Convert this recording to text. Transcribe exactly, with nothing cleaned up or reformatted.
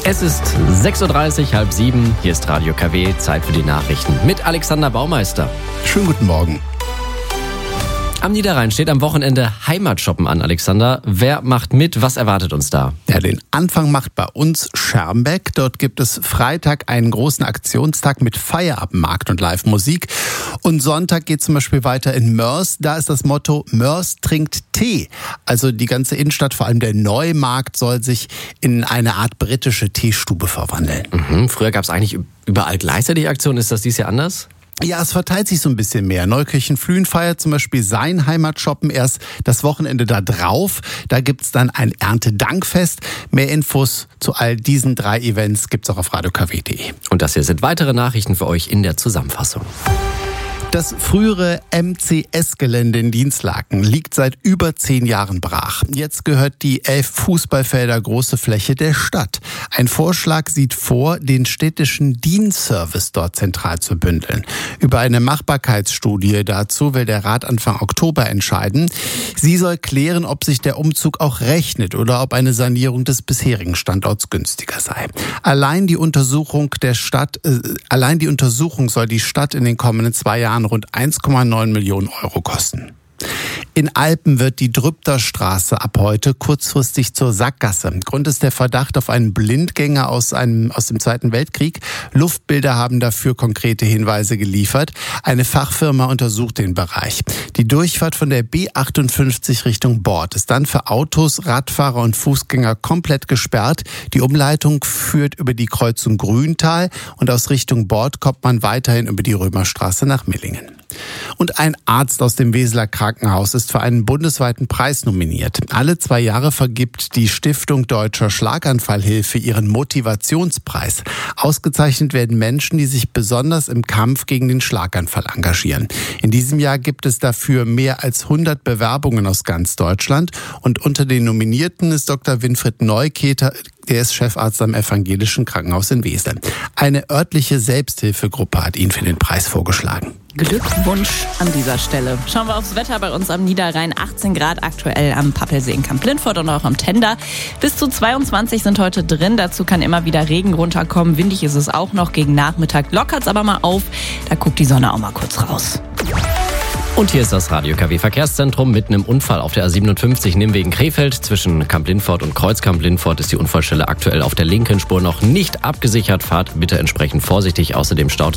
Es ist sechs Uhr dreißig, halb sieben. Hier ist Radio K W, Zeit für die Nachrichten mit Alexander Baumeister. Schönen guten Morgen. Am Niederrhein steht am Wochenende Heimatshoppen an, Alexander. Wer macht mit? Was erwartet uns da? Ja, den Anfang macht bei uns Schermbeck. Dort gibt es Freitag einen großen Aktionstag mit Feierabendmarkt und Live-Musik. Und Sonntag geht zum Beispiel weiter in Mörs. Da ist das Motto, Mörs trinkt Tee. Also die ganze Innenstadt, vor allem der Neumarkt, soll sich in eine Art britische Teestube verwandeln. Mhm. Früher gab es eigentlich überall gleichzeitig Aktionen. Ist das dieses Jahr anders? Ja, es verteilt sich so ein bisschen mehr. Neukirchen-Flühen feiert zum Beispiel sein Heimatshoppen erst das Wochenende da drauf. Da gibt's dann ein Erntedankfest. Mehr Infos zu all diesen drei Events gibt's auch auf radio k w punkt d e. Und das hier sind weitere Nachrichten für euch in der Zusammenfassung. Das frühere M C S-Gelände in Dinslaken liegt seit über zehn Jahren brach. Jetzt gehört die elf Fußballfelder große Fläche der Stadt. Ein Vorschlag sieht vor, den städtischen Dienstservice dort zentral zu bündeln. Über eine Machbarkeitsstudie dazu will der Rat Anfang Oktober entscheiden. Sie soll klären, ob sich der Umzug auch rechnet oder ob eine Sanierung des bisherigen Standorts günstiger sei. Allein die Untersuchung der Stadt, äh, allein die Untersuchung soll die Stadt in den kommenden zwei Jahren rund eins Komma neun Millionen Euro kosten. In Alpen wird die Drübter-Straße ab heute kurzfristig zur Sackgasse. Grund ist der Verdacht auf einen Blindgänger aus einem, aus dem Zweiten Weltkrieg. Luftbilder haben dafür konkrete Hinweise geliefert. Eine Fachfirma untersucht den Bereich. Die Durchfahrt von der B achtundfünfzig Richtung Bord ist dann für Autos, Radfahrer und Fußgänger komplett gesperrt. Die Umleitung führt über die Kreuzung Grüntal und aus Richtung Bord kommt man weiterhin über die Römerstraße nach Millingen. Und ein Arzt aus dem Weseler Krankenhaus ist für einen bundesweiten Preis nominiert. Alle zwei Jahre vergibt die Stiftung Deutscher Schlaganfallhilfe ihren Motivationspreis. Ausgezeichnet werden Menschen, die sich besonders im Kampf gegen den Schlaganfall engagieren. In diesem Jahr gibt es dafür mehr als hundert Bewerbungen aus ganz Deutschland. Und unter den Nominierten ist Doktor Winfried Neuketer. Der ist Chefarzt am Evangelischen Krankenhaus in Wesel. Eine örtliche Selbsthilfegruppe hat ihn für den Preis vorgeschlagen. Glückwunsch an dieser Stelle. Schauen wir aufs Wetter bei uns am Niederrhein. achtzehn Grad aktuell am Pappelsee in Kamp-Lindfort und auch am Tender. Bis zu zweiundzwanzig sind heute drin. Dazu kann immer wieder Regen runterkommen. Windig ist es auch noch. Gegen Nachmittag lockert's aber mal auf. Da guckt die Sonne auch mal kurz raus. Und hier ist das Radio K W Verkehrszentrum. Mitten im Unfall auf der A siebenundfünfzig Nimwegen Krefeld. Zwischen Kamp-Lindfort und Kreuzkamp-Lindfort ist die Unfallstelle aktuell auf der linken Spur noch nicht abgesichert. Fahrt bitte entsprechend vorsichtig. Außerdem staut